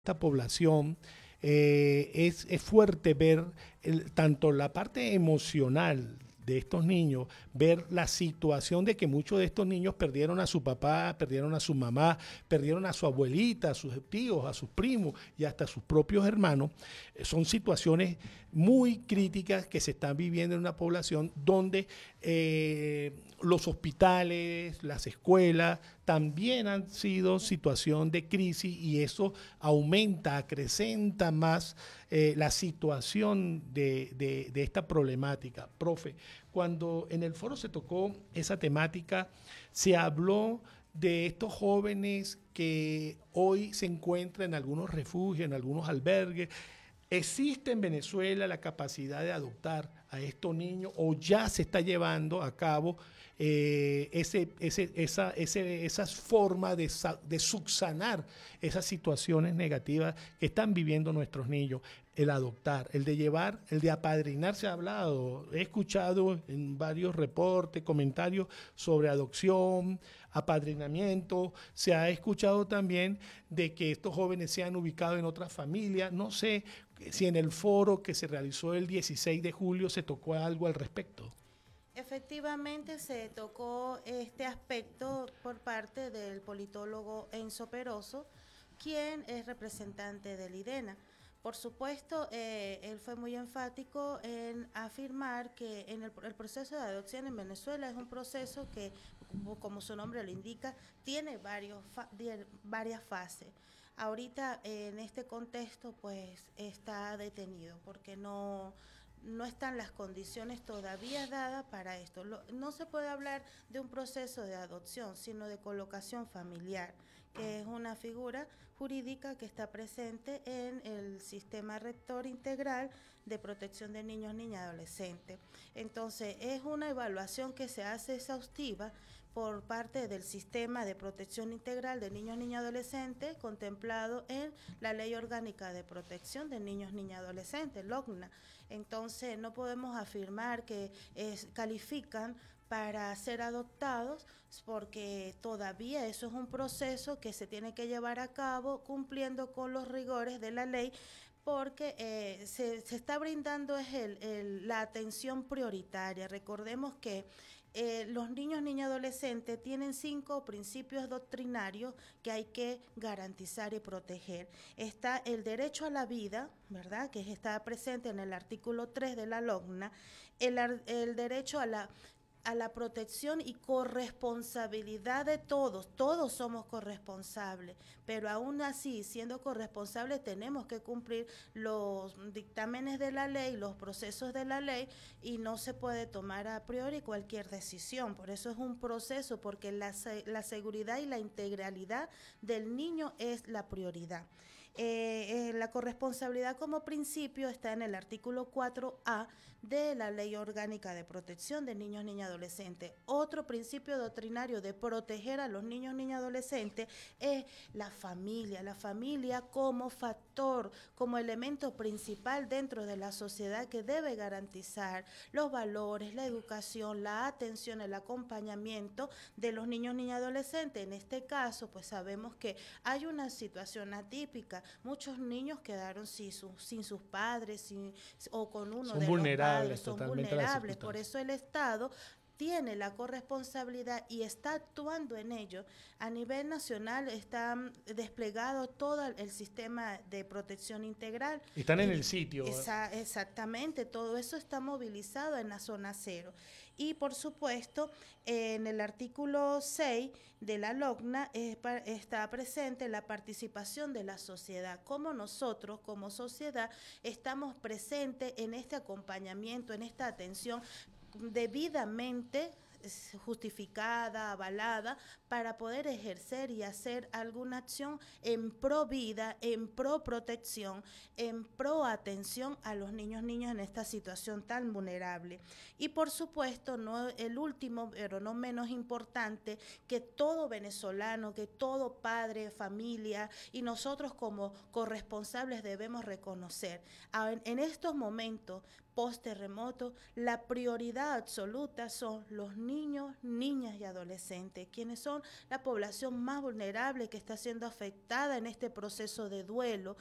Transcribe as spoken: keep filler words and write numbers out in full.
esta población, eh, es, es fuerte ver el, tanto la parte emocional de estos niños, ver la situación de que muchos de estos niños perdieron a su papá, perdieron a su mamá, perdieron a su abuelita, a sus tíos, a sus primos y hasta a sus propios hermanos. Eh, son situaciones muy críticas que se están viviendo en una población donde eh, los hospitales, las escuelas también han sido situación de crisis, y eso aumenta, acrecenta más eh, la situación de, de, de esta problemática. Profe, cuando en el foro se tocó esa temática, se habló de estos jóvenes que hoy se encuentran en algunos refugios, en algunos albergues. ¿Existe en Venezuela la capacidad de adoptar a estos niños, o ya se está llevando a cabo eh, ese, ese, esa, ese, esas formas de, de subsanar esas situaciones negativas que están viviendo nuestros niños? El adoptar, el de llevar, el de apadrinar, se ha hablado, he escuchado en varios reportes, comentarios sobre adopción, apadrinamiento, se ha escuchado también de que estos jóvenes sean ubicados en otras familias. No sé si en el foro que se realizó el dieciséis de julio se tocó algo al respecto. Efectivamente se tocó este aspecto por parte del politólogo Enzo Peroso, quien es representante del IDENA. Por supuesto, eh, él fue muy enfático en afirmar que en el, el proceso de adopción en Venezuela es un proceso que, como su nombre lo indica, tiene varios fa varias fases. Ahorita, eh, en este contexto, pues está detenido porque no no están las condiciones todavía dadas para esto. Lo, no se puede hablar de un proceso de adopción, sino de colocación familiar, que es una figura jurídica que está presente en el sistema rector integral de protección de niños, niñas y adolescentes. Entonces, es una evaluación que se hace exhaustiva por parte del sistema de protección integral de niños, niñas y adolescentes contemplado en la Ley Orgánica de Protección de Niños, Niñas y Adolescentes, LOCNA. Entonces, no podemos afirmar que es, califican para ser adoptados, porque todavía eso es un proceso que se tiene que llevar a cabo cumpliendo con los rigores de la ley, porque eh, se, se está brindando es el, el, la atención prioritaria. Recordemos que eh, los niños, niñas y adolescentes tienen cinco principios doctrinarios que hay que garantizar y proteger. Está el derecho a la vida, ¿verdad?, que está presente en el artículo tres de la LOCNA, el, el derecho a la a la protección y corresponsabilidad de todos. Todos somos corresponsables, pero aún así, siendo corresponsables, tenemos que cumplir los dictámenes de la ley, los procesos de la ley, y no se puede tomar a priori cualquier decisión. Por eso es un proceso, porque la, la seguridad y la integralidad del niño es la prioridad. Eh, eh, la corresponsabilidad como principio está en el artículo cuatro A de la Ley Orgánica de Protección de Niños, Niñas y Adolescentes. Otro principio doctrinario de proteger a los niños, niñas y adolescentes es la familia, la familia como factor, como elemento principal dentro de la sociedad que debe garantizar los valores, la educación, la atención, el acompañamiento de los niños, niñas y adolescentes. En este caso, pues sabemos que hay una situación atípica. Muchos niños quedaron sin, su, sin sus padres sin, o con uno Son de los padres, vulnerables son totalmente a las vulnerables. Por circunstancias. eso el Estado tiene la corresponsabilidad y está actuando en ello. A nivel nacional está desplegado todo el sistema de protección integral. Están en Y el sitio. esa, exactamente, todo eso está movilizado en la zona cero. Y por supuesto, en el artículo seis de la LOCNA eh, está presente la participación de la sociedad, como nosotros como sociedad estamos presentes en este acompañamiento, en esta atención debidamente justificada, avalada, para poder ejercer y hacer alguna acción en pro vida, en pro protección, en pro atención a los niños, niñas en esta situación tan vulnerable. Y por supuesto, no el último, pero no menos importante, que todo venezolano, que todo padre, familia y nosotros como corresponsables debemos reconocer. En estos momentos post terremoto, la prioridad absoluta son los niños niños, niñas y adolescentes, quienes son la población más vulnerable que está siendo afectada en este proceso de duelo,